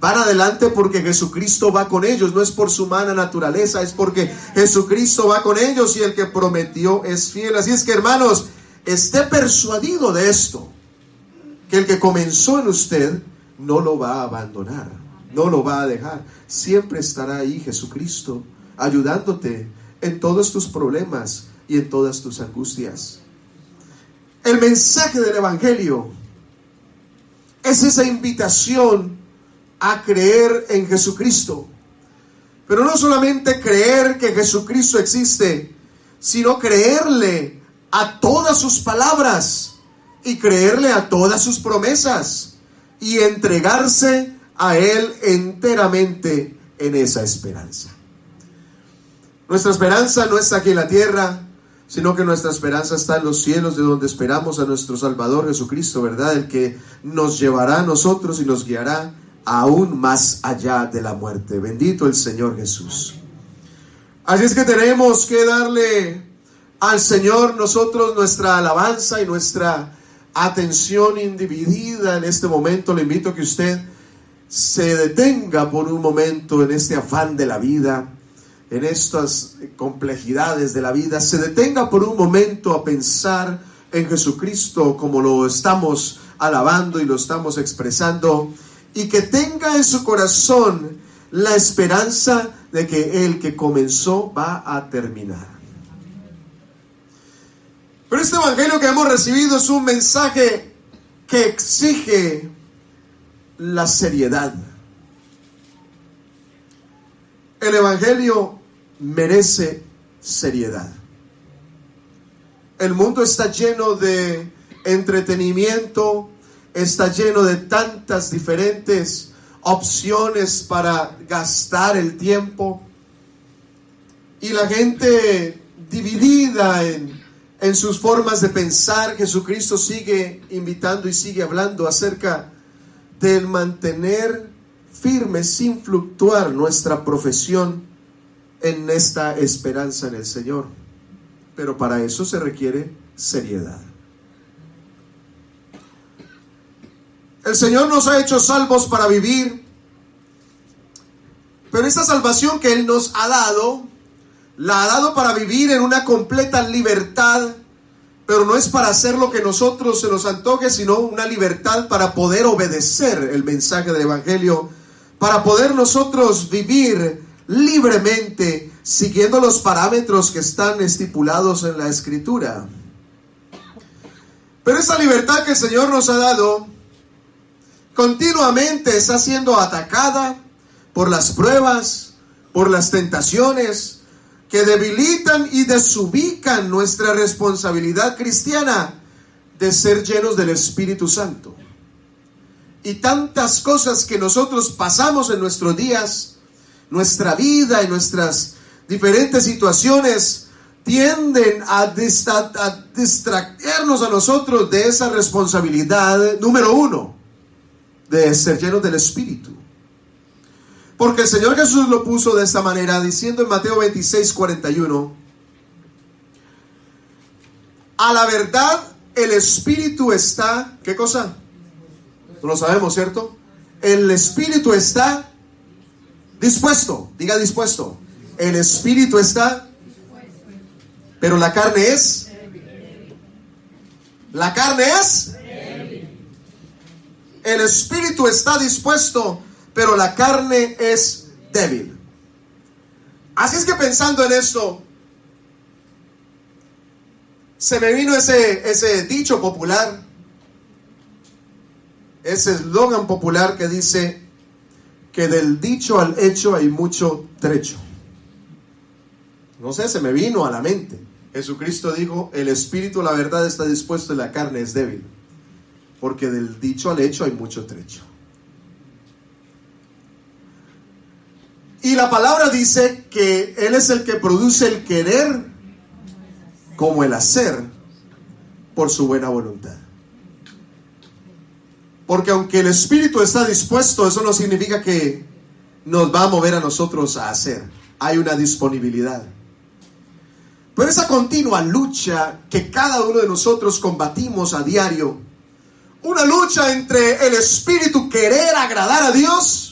Van adelante porque Jesucristo va con ellos. No es por su humana naturaleza, es porque Jesucristo va con ellos y el que prometió es fiel. Así es que, hermanos, esté persuadido de esto, que el que comenzó en usted no lo va a abandonar, no lo va a dejar. Siempre estará ahí Jesucristo ayudándote en todos tus problemas y en todas tus angustias. El mensaje del Evangelio es esa invitación a creer en Jesucristo. Pero no solamente creer que Jesucristo existe, sino creerle a todas sus palabras y creerle a todas sus promesas y entregarse a Él enteramente en esa esperanza. Nuestra esperanza no está aquí en la tierra, sino que nuestra esperanza está en los cielos, de donde esperamos a nuestro Salvador Jesucristo, ¿verdad? El que nos llevará a nosotros y nos guiará aún más allá de la muerte. Bendito el Señor Jesús. Así es que tenemos que darle al Señor nosotros nuestra alabanza y nuestra atención individida en este momento. Le invito a que usted se detenga por un momento en este afán de la vida, en estas complejidades de la vida. Se detenga por un momento a pensar en Jesucristo como lo estamos alabando y lo estamos expresando, y que tenga en su corazón la esperanza de que el que comenzó va a terminar. Pero este evangelio que hemos recibido es un mensaje que exige la seriedad. El evangelio merece seriedad. El mundo está lleno de entretenimiento, está lleno de tantas diferentes opciones para gastar el tiempo, y la gente dividida en sus formas de pensar. Jesucristo sigue invitando y sigue hablando acerca del mantener firme sin fluctuar nuestra profesión en esta esperanza en el Señor. Pero para eso se requiere seriedad. El Señor nos ha hecho salvos para vivir, pero esta salvación que Él nos ha dado, la ha dado para vivir en una completa libertad, pero no es para hacer lo que nosotros se nos antoje, sino una libertad para poder obedecer el mensaje del Evangelio, para poder nosotros vivir libremente, siguiendo los parámetros que están estipulados en la Escritura. Pero esa libertad que el Señor nos ha dado continuamente está siendo atacada por las pruebas, por las tentaciones que debilitan y desubican nuestra responsabilidad cristiana de ser llenos del Espíritu Santo. Y tantas cosas que nosotros pasamos en nuestros días, nuestra vida y nuestras diferentes situaciones tienden a distraernos a nosotros de esa responsabilidad número uno, de ser llenos del Espíritu. Porque el Señor Jesús lo puso de esta manera, diciendo en Mateo 26:41: a la verdad el Espíritu está, ¿qué cosa? No lo sabemos, ¿cierto? El Espíritu está dispuesto, diga dispuesto. El Espíritu está, pero la carne es, la carne es, el Espíritu está dispuesto, pero la carne es débil. Así es que pensando en esto, se me vino ese dicho popular, ese eslogan popular que dice que del dicho al hecho hay mucho trecho. No sé, se me vino a la mente. Jesucristo dijo: el Espíritu, la verdad, está dispuesto y la carne es débil. Porque del dicho al hecho hay mucho trecho. Y la palabra dice que Él es el que produce el querer como el hacer por su buena voluntad. Porque aunque el Espíritu está dispuesto, eso no significa que nos va a mover a nosotros a hacer. Hay una disponibilidad. Pero esa continua lucha que cada uno de nosotros combatimos a diario, una lucha entre el Espíritu querer agradar a Dios